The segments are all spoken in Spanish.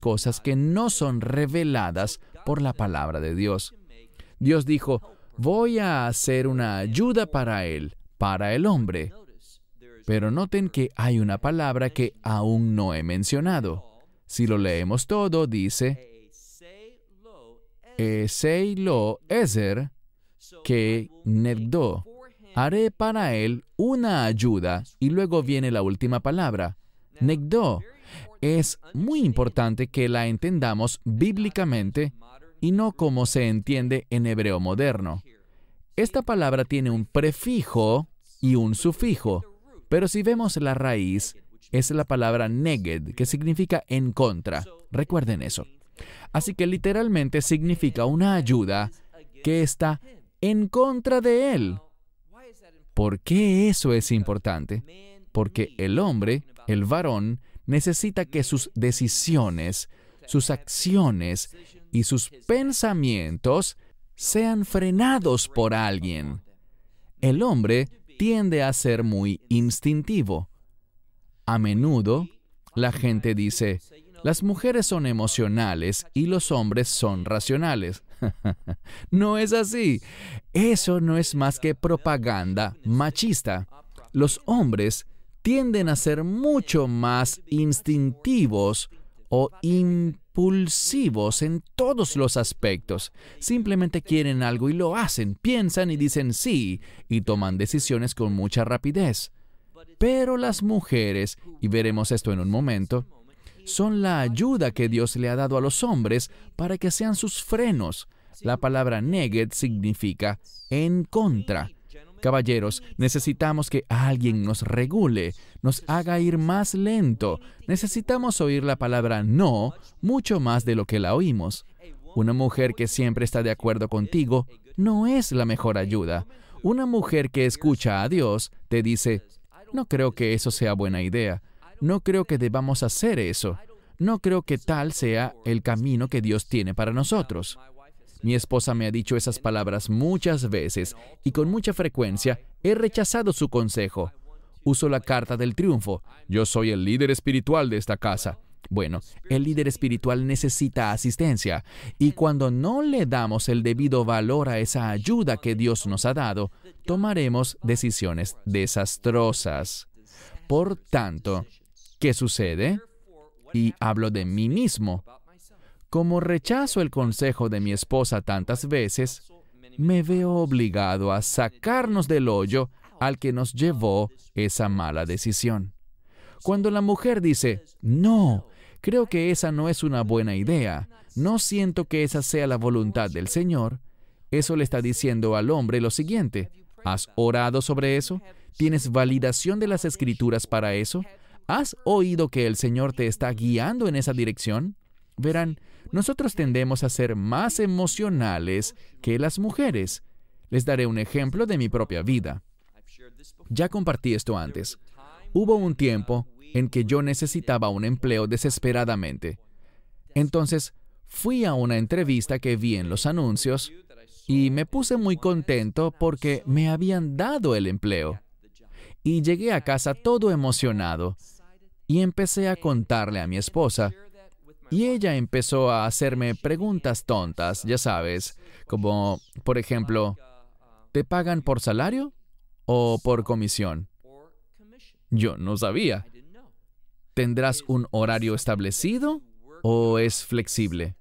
cosas que no son reveladas por la palabra de Dios. Dios dijo, voy a hacer una ayuda para él, para el hombre. Pero noten que hay una palabra que aún no he mencionado. Si lo leemos todo, dice, Esei lo ezer que negdo. Haré para él una ayuda. Y luego viene la última palabra, negdo. Es muy importante que la entendamos bíblicamente y no como se entiende en hebreo moderno. Esta palabra tiene un prefijo y un sufijo, pero si vemos la raíz, es la palabra neged, que significa en contra. Recuerden eso. Así que literalmente significa una ayuda que está en contra de él. ¿Por qué eso es importante? Porque el hombre, el varón, necesita que sus decisiones, sus acciones y sus pensamientos sean frenados por alguien. El hombre tiende a ser muy instintivo. A menudo, la gente dice, las mujeres son emocionales y los hombres son racionales. No es así. Eso no es más que propaganda machista. Los hombres tienden a ser mucho más instintivos o impulsivos en todos los aspectos. Simplemente quieren algo y lo hacen, piensan y dicen sí, y toman decisiones con mucha rapidez. Pero las mujeres, y veremos esto en un momento, son la ayuda que Dios le ha dado a los hombres para que sean sus frenos. La palabra neged significa en contra. Caballeros, necesitamos que alguien nos regule, nos haga ir más lento. Necesitamos oír la palabra no mucho más de lo que la oímos. Una mujer que siempre está de acuerdo contigo no es la mejor ayuda. Una mujer que escucha a Dios te dice, no creo que eso sea buena idea. No creo que debamos hacer eso. No creo que tal sea el camino que Dios tiene para nosotros. Mi esposa me ha dicho esas palabras muchas veces y con mucha frecuencia he rechazado su consejo. Uso la carta del triunfo. Yo soy el líder espiritual de esta casa. Bueno, el líder espiritual necesita asistencia y cuando no le damos el debido valor a esa ayuda que Dios nos ha dado, tomaremos decisiones desastrosas. Por tanto, ¿qué sucede? Y hablo de mí mismo. Como rechazo el consejo de mi esposa tantas veces, me veo obligado a sacarnos del hoyo al que nos llevó esa mala decisión. Cuando la mujer dice, no, creo que esa no es una buena idea, no siento que esa sea la voluntad del Señor, eso le está diciendo al hombre lo siguiente, ¿has orado sobre eso? ¿Tienes validación de las Escrituras para eso? ¿Has oído que el Señor te está guiando en esa dirección? Verán, nosotros tendemos a ser más emocionales que las mujeres. Les daré un ejemplo de mi propia vida. Ya compartí esto antes. Hubo un tiempo en que yo necesitaba un empleo desesperadamente. Entonces, fui a una entrevista que vi en los anuncios y me puse muy contento porque me habían dado el empleo. Y llegué a casa todo emocionado y empecé a contarle a mi esposa. Y ella empezó a hacerme preguntas tontas, ya sabes, como, por ejemplo, ¿te pagan por salario o por comisión? Yo no sabía. ¿Tendrás un horario establecido o es flexible?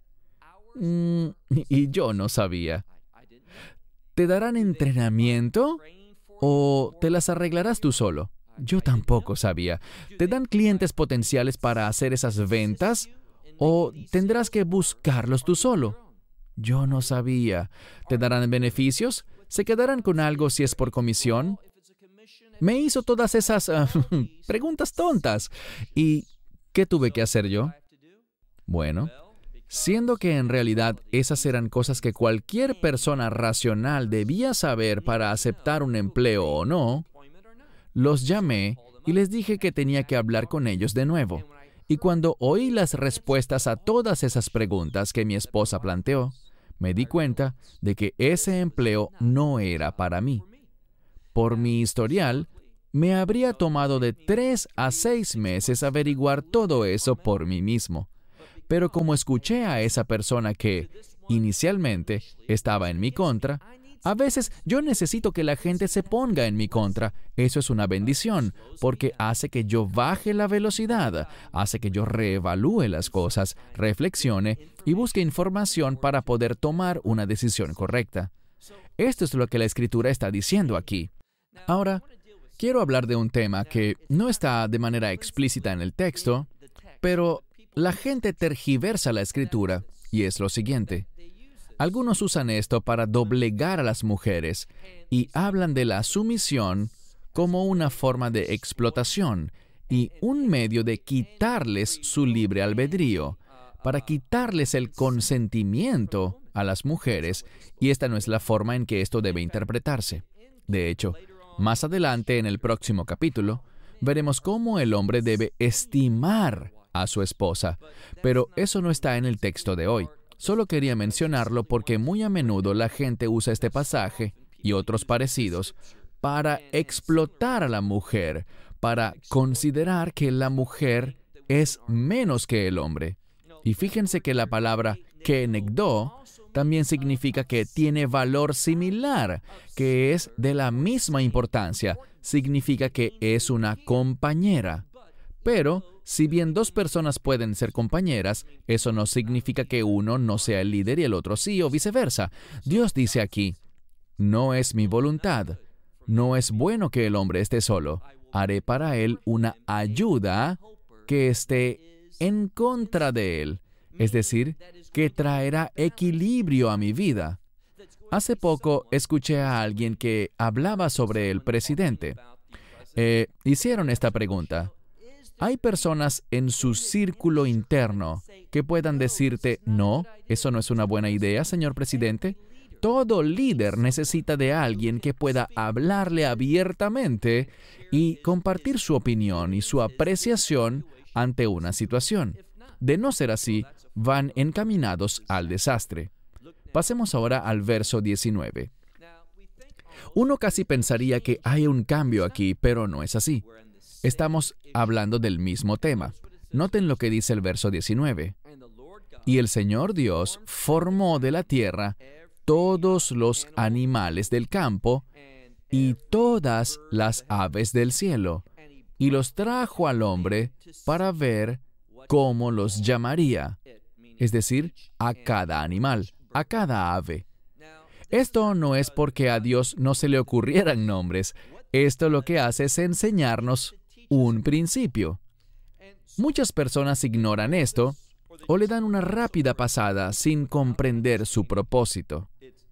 Y yo no sabía. ¿Te darán entrenamiento o te las arreglarás tú solo? Yo tampoco sabía. ¿Te dan clientes potenciales para hacer esas ventas? ¿O tendrás que buscarlos tú solo? Yo no sabía. ¿Te darán beneficios? ¿Se quedarán con algo si es por comisión? Me hizo todas esas preguntas tontas. ¿Y qué tuve que hacer yo? Bueno, siendo que en realidad esas eran cosas que cualquier persona racional debía saber para aceptar un empleo o no, los llamé y les dije que tenía que hablar con ellos de nuevo. Y cuando oí las respuestas a todas esas preguntas que mi esposa planteó, me di cuenta de que ese empleo no era para mí. Por mi historial, me habría tomado de 3 a 6 meses averiguar todo eso por mí mismo. Pero como escuché a esa persona que inicialmente estaba en mi contra, a veces yo necesito que la gente se ponga en mi contra. Eso es una bendición, porque hace que yo baje la velocidad, hace que yo reevalúe las cosas, reflexione y busque información para poder tomar una decisión correcta. Esto es lo que la Escritura está diciendo aquí. Ahora, quiero hablar de un tema que no está de manera explícita en el texto, pero la gente tergiversa la Escritura, y es lo siguiente. Algunos usan esto para doblegar a las mujeres y hablan de la sumisión como una forma de explotación y un medio de quitarles su libre albedrío, para quitarles el consentimiento a las mujeres, y esta no es la forma en que esto debe interpretarse. De hecho, más adelante en el próximo capítulo, veremos cómo el hombre debe estimar a su esposa, pero eso no está en el texto de hoy. Solo quería mencionarlo porque muy a menudo la gente usa este pasaje y otros parecidos para explotar a la mujer, para considerar que la mujer es menos que el hombre. Y fíjense que la palabra kenegdo también significa que tiene valor similar, que es de la misma importancia. Significa que es una compañera. Pero, si bien dos personas pueden ser compañeras, eso no significa que uno no sea el líder y el otro sí, o viceversa. Dios dice aquí, no es mi voluntad. No es bueno que el hombre esté solo. Haré para él una ayuda que esté en contra de él. Es decir, que traerá equilibrio a mi vida. Hace poco escuché a alguien que hablaba sobre el presidente. Hicieron esta pregunta. ¿Hay personas en su círculo interno que puedan decirte, no, eso no es una buena idea, señor presidente? Todo líder necesita de alguien que pueda hablarle abiertamente y compartir su opinión y su apreciación ante una situación. De no ser así, van encaminados al desastre. Pasemos ahora al verso 19. Uno casi pensaría que hay un cambio aquí, pero no es así. Estamos hablando del mismo tema. Noten lo que dice el verso 19. Y el Señor Dios formó de la tierra todos los animales del campo y todas las aves del cielo, y los trajo al hombre para ver cómo los llamaría, es decir, a cada animal, a cada ave. Esto no es porque a Dios no se le ocurrieran nombres. Esto lo que hace es enseñarnos un principio. Muchas personas ignoran esto o le dan una rápida pasada sin comprender su propósito.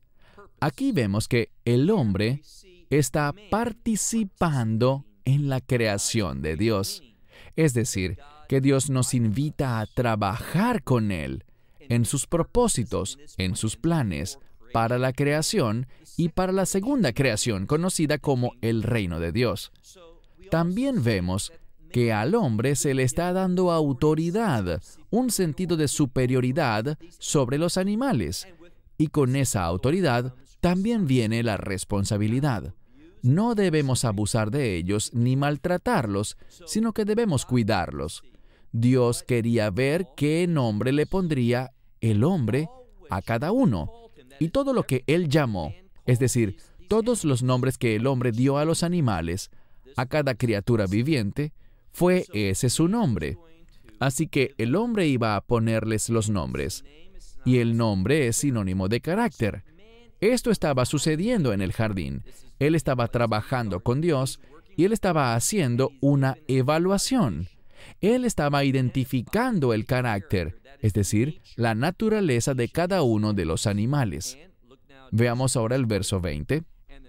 Aquí vemos que el hombre está participando en la creación de Dios. Es decir, que Dios nos invita a trabajar con Él en sus propósitos, en sus planes, para la creación y para la segunda creación, conocida como el reino de Dios. También vemos que al hombre se le está dando autoridad, un sentido de superioridad sobre los animales. Y con esa autoridad también viene la responsabilidad. No debemos abusar de ellos ni maltratarlos, sino que debemos cuidarlos. Dios quería ver qué nombre le pondría el hombre a cada uno. Y todo lo que Él llamó, es decir, todos los nombres que el hombre dio a los animales, a cada criatura viviente, fue ese su nombre. Así que el hombre iba a ponerles los nombres. Y el nombre es sinónimo de carácter. Esto estaba sucediendo en el jardín. Él estaba trabajando con Dios y él estaba haciendo una evaluación. Él estaba identificando el carácter, es decir, la naturaleza de cada uno de los animales. Veamos ahora el verso 20.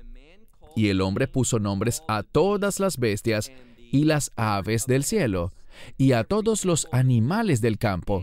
Y el hombre puso nombres a todas las bestias y las aves del cielo, y a todos los animales del campo.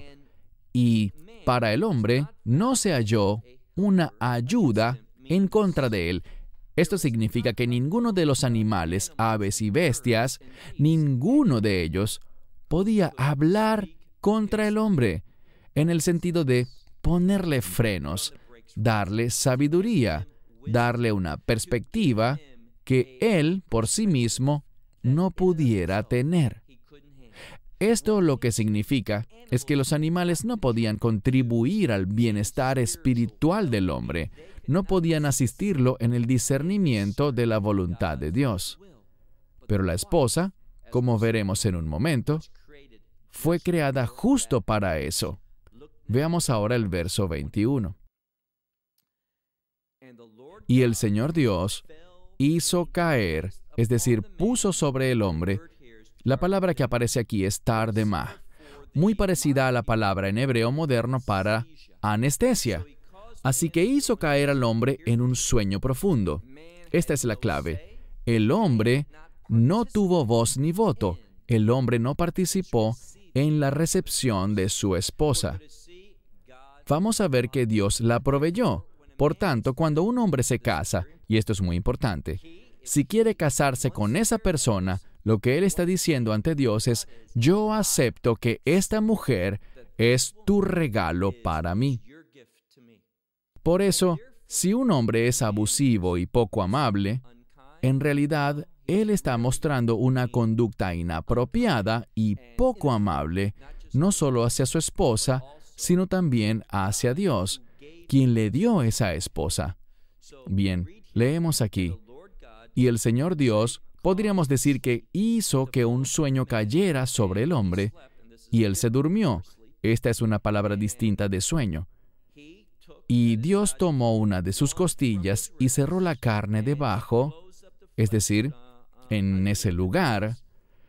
Y para el hombre no se halló una ayuda en contra de él. Esto significa que ninguno de los animales, aves y bestias, ninguno de ellos podía hablar contra el hombre, en el sentido de ponerle frenos, darle sabiduría, darle una perspectiva que él por sí mismo no pudiera tener. Esto lo que significa es que los animales no podían contribuir al bienestar espiritual del hombre, no podían asistirlo en el discernimiento de la voluntad de Dios. Pero la esposa, como veremos en un momento, fue creada justo para eso. Veamos ahora el verso 21. Y el Señor Dios hizo caer, es decir, puso sobre el hombre. La palabra que aparece aquí es tardemah, muy parecida a la palabra en hebreo moderno para anestesia. Así que hizo caer al hombre en un sueño profundo. Esta es la clave. El hombre no tuvo voz ni voto. El hombre no participó en la recepción de su esposa. Vamos a ver que Dios la proveyó. Por tanto, cuando un hombre se casa, y esto es muy importante, si quiere casarse con esa persona, lo que él está diciendo ante Dios es: yo acepto que esta mujer es tu regalo para mí. Por eso, si un hombre es abusivo y poco amable, en realidad él está mostrando una conducta inapropiada y poco amable, no solo hacia su esposa, sino también hacia Dios, quien le dio esa esposa. Bien, leemos aquí: y el Señor Dios, podríamos decir que hizo que un sueño cayera sobre el hombre, y él se durmió. Esta es una palabra distinta de sueño. Y Dios tomó una de sus costillas y cerró la carne debajo, es decir, en ese lugar.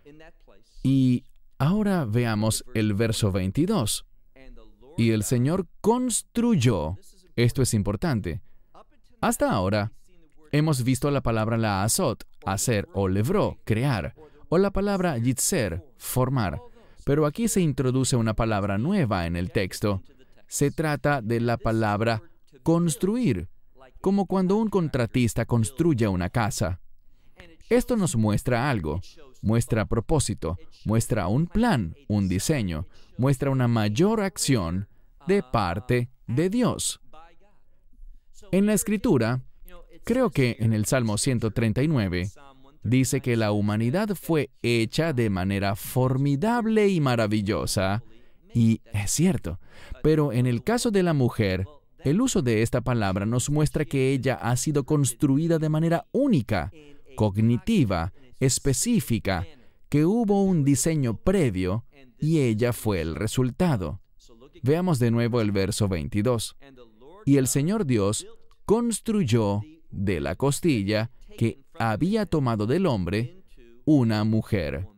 Y ahora veamos el verso 22. Y el Señor construyó. Esto es importante. Hasta ahora, hemos visto la palabra la'asot, hacer, o levró, crear, o la palabra yitzer, formar. Pero aquí se introduce una palabra nueva en el texto. Se trata de la palabra construir, como cuando un contratista construye una casa. Esto nos muestra algo, muestra propósito, muestra un plan, un diseño, muestra una mayor acción de parte de Dios. En la Escritura, creo que en el Salmo 139, dice que la humanidad fue hecha de manera formidable y maravillosa, y es cierto, pero en el caso de la mujer, el uso de esta palabra nos muestra que ella ha sido construida de manera única, cognitiva, específica, que hubo un diseño previo y ella fue el resultado. Veamos de nuevo el verso 22. Y el Señor Dios construyó de la costilla que había tomado del hombre una mujer.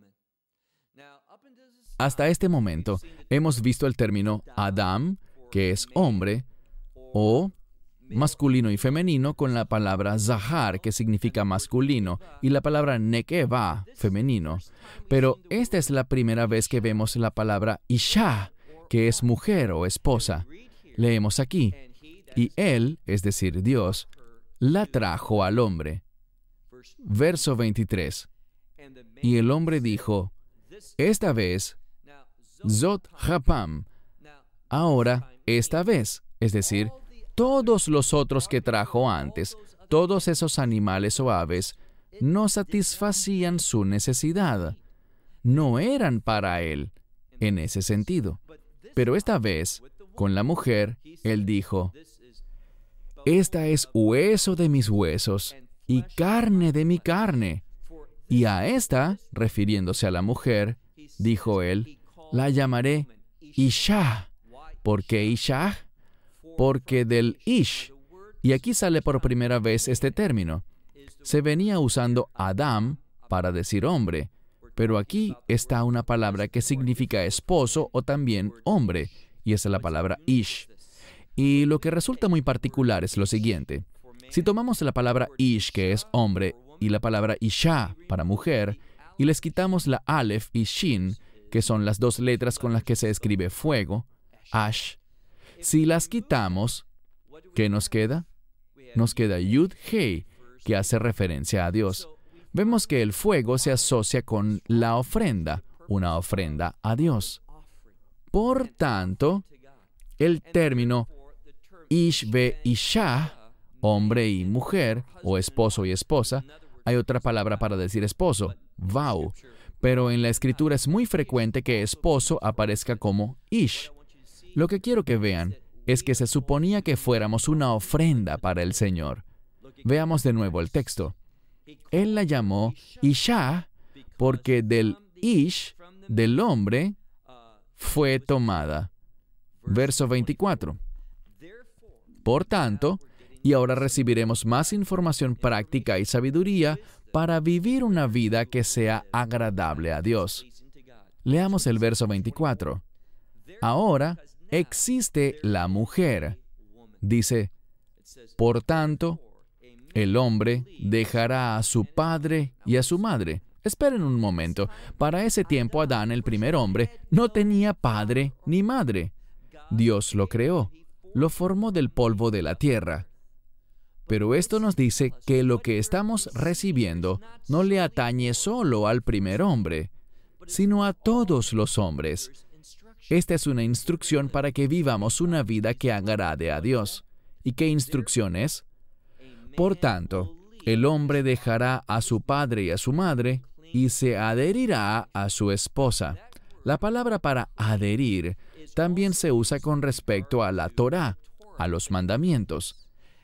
Hasta este momento hemos visto el término Adam, que es hombre, o masculino y femenino, con la palabra zahar, que significa masculino, y la palabra nekeva, femenino. Pero esta es la primera vez que vemos la palabra isha, que es mujer o esposa. Leemos aquí: y él, es decir, Dios, la trajo al hombre. Verso 23. Y el hombre dijo: esta vez, zot hapam, ahora, esta vez, es decir, todos los otros que trajo antes, todos esos animales o aves, no satisfacían su necesidad. No eran para él, en ese sentido. Pero esta vez, con la mujer, él dijo: esta es hueso de mis huesos y carne de mi carne. Y a esta, refiriéndose a la mujer, dijo él, la llamaré Isha. ¿Por qué Isha? Porque del Ish. Y aquí sale por primera vez este término. Se venía usando Adam para decir hombre, pero aquí está una palabra que significa esposo o también hombre, y esa es la palabra Ish. Y lo que resulta muy particular es lo siguiente. Si tomamos la palabra Ish, que es hombre, y la palabra Isha, para mujer, y les quitamos la Aleph y Shin, que son las dos letras con las que se escribe fuego, Ash, si las quitamos, ¿qué nos queda? Nos queda Yud Hei, que hace referencia a Dios. Vemos que el fuego se asocia con la ofrenda, una ofrenda a Dios. Por tanto, el término Ish ve Isha, hombre y mujer, o esposo y esposa, hay otra palabra para decir esposo, Vau. pero en la Escritura es muy frecuente que esposo aparezca como ish. Lo que quiero que vean es que se suponía que fuéramos una ofrenda para el Señor. Veamos de nuevo el texto. Él la llamó Isha porque del ish, del hombre, fue tomada. Verso 24. Por tanto, y ahora recibiremos más información práctica y sabiduría para vivir una vida que sea agradable a Dios. Leamos el verso 24. Ahora existe la mujer. Dice, por tanto, el hombre dejará a su padre y a su madre. Esperen un momento. Para ese tiempo, Adán, el primer hombre, no tenía padre ni madre. Dios lo creó, lo formó del polvo de la tierra. Pero esto nos dice que lo que estamos recibiendo no le atañe solo al primer hombre, sino a todos los hombres. Esta es una instrucción para que vivamos una vida que agrade a Dios. ¿Y qué instrucción es? Por tanto, el hombre dejará a su padre y a su madre y se adherirá a su esposa. La palabra para adherir también se usa con respecto a la Torá, a los mandamientos.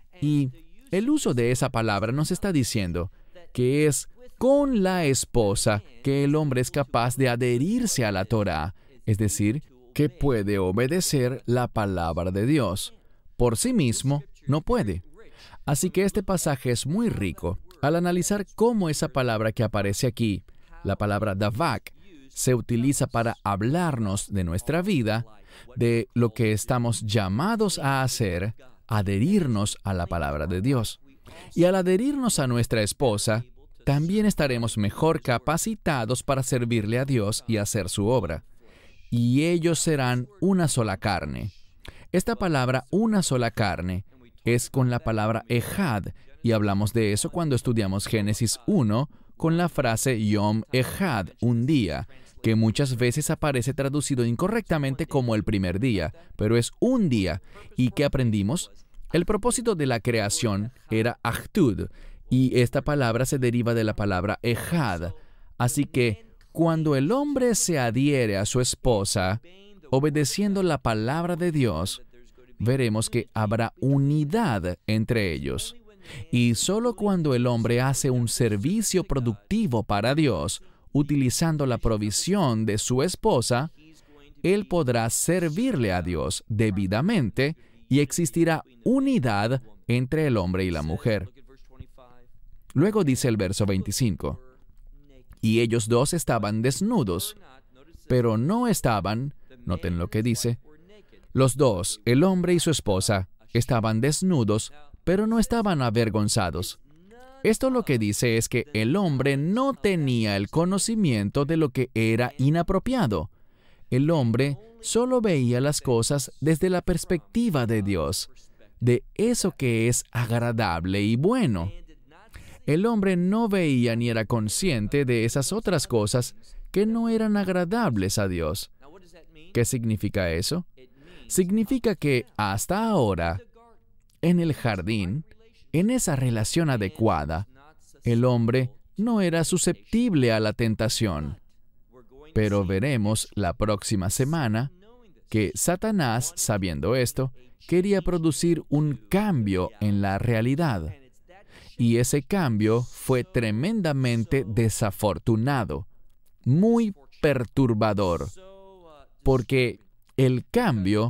Y el uso de esa palabra nos está diciendo que es con la esposa que el hombre es capaz de adherirse a la Torá, es decir, que puede obedecer la palabra de Dios. Por sí mismo, no puede. Así que este pasaje es muy rico al analizar cómo esa palabra que aparece aquí, la palabra davak, se utiliza para hablarnos de nuestra vida, de lo que estamos llamados a hacer, adherirnos a la palabra de Dios. Y al adherirnos a nuestra esposa, también estaremos mejor capacitados para servirle a Dios y hacer su obra. Y ellos serán una sola carne. Esta palabra, una sola carne, es con la palabra ejad, y hablamos de eso cuando estudiamos Génesis 1, con la frase Yom Ejad, un día, que muchas veces aparece traducido incorrectamente como el primer día, pero es un día. ¿Y qué aprendimos? El propósito de la creación era Ahtud, y esta palabra se deriva de la palabra Ejad. Así que, cuando el hombre se adhiere a su esposa, obedeciendo la palabra de Dios, veremos que habrá unidad entre ellos. Y solo cuando el hombre hace un servicio productivo para Dios, utilizando la provisión de su esposa, él podrá servirle a Dios debidamente y existirá unidad entre el hombre y la mujer. Luego dice el verso 25, y ellos dos estaban desnudos, pero no estaban, noten lo que dice, los dos, el hombre y su esposa, estaban desnudos, pero no estaban avergonzados. Esto lo que dice es que el hombre no tenía el conocimiento de lo que era inapropiado. El hombre solo veía las cosas desde la perspectiva de Dios, de eso que es agradable y bueno. El hombre no veía ni era consciente de esas otras cosas que no eran agradables a Dios. ¿Qué significa eso? Significa que hasta ahora, en el jardín, en esa relación adecuada, el hombre no era susceptible a la tentación. Pero veremos la próxima semana que Satanás, sabiendo esto, quería producir un cambio en la realidad. Y ese cambio fue tremendamente desafortunado, muy perturbador, porque el cambio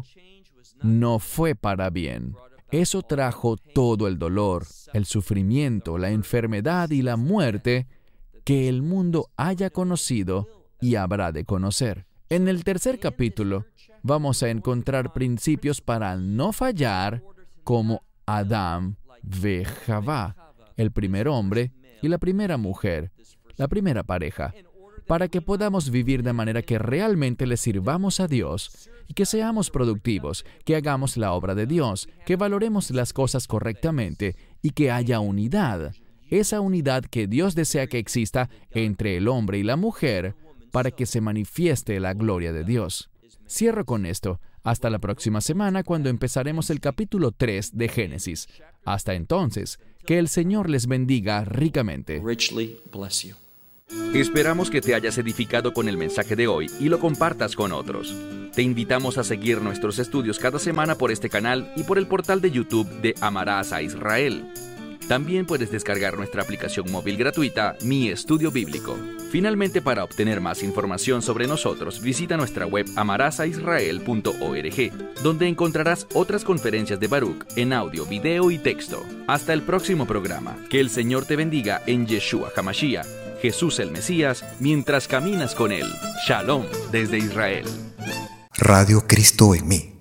no fue para bien. Eso trajo todo el dolor, el sufrimiento, la enfermedad y la muerte que el mundo haya conocido y habrá de conocer. En el tercer capítulo vamos a encontrar principios para no fallar como Adán ve Javá, el primer hombre y la primera mujer, la primera pareja, para que podamos vivir de manera que realmente le sirvamos a Dios y que seamos productivos, que hagamos la obra de Dios, que valoremos las cosas correctamente y que haya unidad, esa unidad que Dios desea que exista entre el hombre y la mujer para que se manifieste la gloria de Dios. Cierro con esto. Hasta la próxima semana cuando empezaremos el capítulo 3 de Génesis. Hasta entonces, que el Señor les bendiga ricamente. Richly bless you. Esperamos que te hayas edificado con el mensaje de hoy y lo compartas con otros. Te invitamos a seguir nuestros estudios cada semana por este canal y por el portal de YouTube de Amarás a Israel. También puedes descargar nuestra aplicación móvil gratuita, Mi Estudio Bíblico. Finalmente, para obtener más información sobre nosotros, visita nuestra web amarasaisrael.org, donde encontrarás otras conferencias de Baruch en audio, video y texto. Hasta el próximo programa. Que el Señor te bendiga en Yeshua HaMashiach, Jesús el Mesías, mientras caminas con Él. Shalom desde Israel. Radio Cristo en mí.